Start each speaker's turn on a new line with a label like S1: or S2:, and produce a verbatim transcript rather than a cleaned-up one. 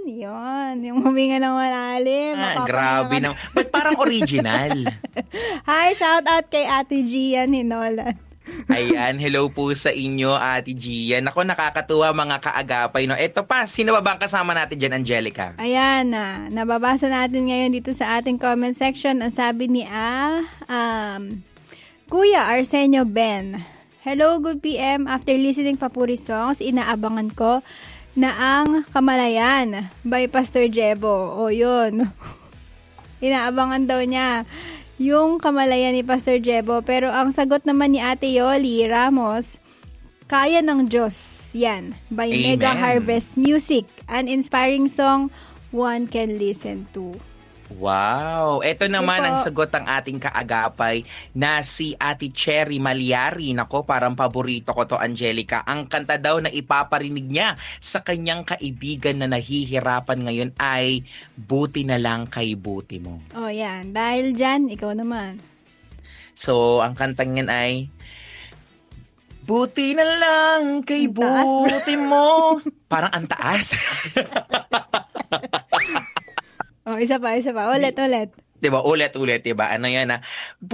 S1: Yun, yung huminga ng malalim.
S2: Ah,
S1: Mapapahinga
S2: grabe
S1: ka
S2: nang. Ba't parang original?
S1: Hi, shout out kay Ate Gian Hinolan.
S2: Ayan, hello po sa inyo, Ate Gian. Ako, nakakatuwa mga kaagapay. No? Eto pa, sino ba bang kasama natin dyan, Angelica?
S1: Ayan na, nababasa natin ngayon dito sa ating comment section. Ang sabi ni ah, um, Kuya Arsenio Ben. Hello, good P M. After listening Papuri songs, inaabangan ko na ang Kamalayan by Pastor Jebo. O yun. Inaabangan daw niya yung Kamalayan ni Pastor Jebo. Pero ang sagot naman ni Ate Yoli Ramos, Kaya ng Diyos. Yan. By
S2: Amen.
S1: Mega Harvest Music. An inspiring song one can listen to.
S2: Wow! Ito naman
S1: Opo.
S2: ang sagot ng ating kaagapay na si Ate Cherry Malyari. Nako, parang paborito ko to, Angelica. Ang kanta daw na ipaparinig niya sa kanyang kaibigan na nahihirapan ngayon ay Buti na lang kay buti mo.
S1: Oh, yan. Dahil dyan, ikaw naman.
S2: So, ang kantang yan ay Buti na lang kay
S1: Ang taas, bro.
S2: buti mo. Parang ang taas.
S1: Oh, isa pa, isa pa. Ulit, ulit.
S2: Diba? Ulit-ulit, diba? Ano yan, ha?